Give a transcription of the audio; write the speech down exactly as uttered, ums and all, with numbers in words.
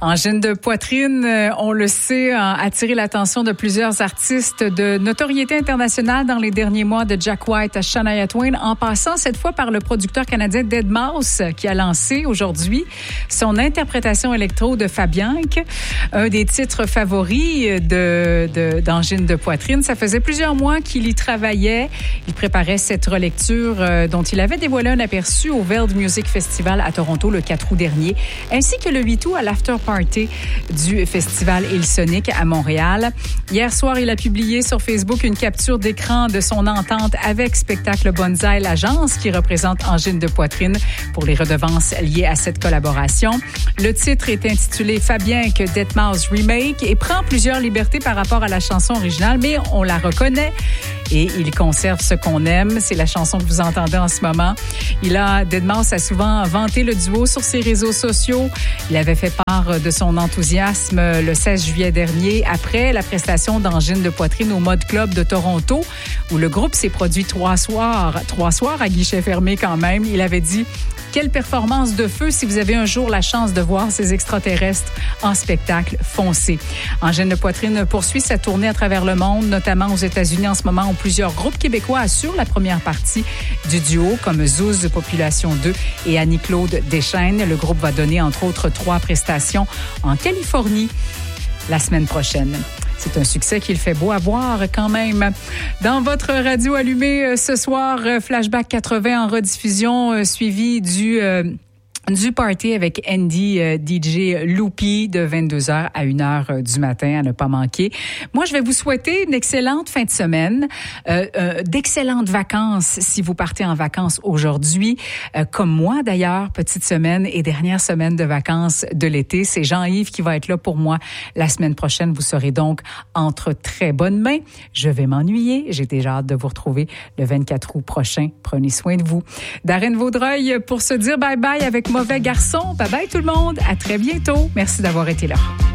Angine de poitrine, on le sait, a attiré l'attention de plusieurs artistes de notoriété internationale dans les derniers mois, de Jack White à Shania Twain, en passant cette fois par le producteur canadien deadmau5, qui a lancé aujourd'hui son interprétation électro de Fabianque, un des titres favoris de, de, d'Angine de poitrine. Ça faisait plusieurs mois qu'il y travaillait. Il préparait cette relecture euh, dont il avait dévoilé un aperçu au Veld Music Festival à Toronto le quatre août dernier, ainsi que le huit août à l'after party du festival Hillsonic à Montréal. Hier soir, il a publié sur Facebook une capture d'écran de son entente avec Spectacle Bonsaï, l'agence qui représente Angine de poitrine pour les redevances liées à cette collaboration. Le titre est intitulé Fabianque deadmau5 Remake et prend plusieurs libertés par rapport à la chanson originale, mais on la reconnaît et il conserve ce qu'on aime. C'est la chanson que vous entendez en ce moment. Il a, deadmau5 a souvent vanté le duo sur ses réseaux sociaux. Il avait fait part de son enthousiasme le seize juillet dernier après la prestation d'Angine de poitrine au Mod Club de Toronto, où le groupe s'est produit trois soirs, trois soirs à guichet fermé quand même. Il avait dit: quelle performance de feu! Si vous avez un jour la chance de voir ces extraterrestres en spectacle, foncez. Angine de poitrine poursuit sa tournée à travers le monde, notamment aux États-Unis en ce moment, où plusieurs groupes québécois assurent la première partie du duo, comme Zouz de Population deux et Annie-Claude Deschaines. Le groupe va donner, entre autres, trois prestations en Californie la semaine prochaine. C'est un succès qu'il fait beau à voir quand même. Dans votre radio allumée ce soir, Flashback quatre-vingts en rediffusion, suivi du... Euh, du party avec Andy euh, D J Loopy de vingt-deux heures à une heure du matin à ne pas manquer. Moi, je vais vous souhaiter une excellente fin de semaine, euh, euh, d'excellentes vacances si vous partez en vacances aujourd'hui. Euh, comme moi d'ailleurs, petite semaine et dernière semaine de vacances de l'été. C'est Jean-Yves qui va être là pour moi la semaine prochaine. Vous serez donc entre très bonnes mains. Je vais m'ennuyer. J'ai déjà hâte de vous retrouver le vingt-quatre août prochain. Prenez soin de vous. Darren Vaudreuil pour se dire bye-bye avec Mauvais Garçon. Bye bye tout le monde. À très bientôt. Merci d'avoir été là.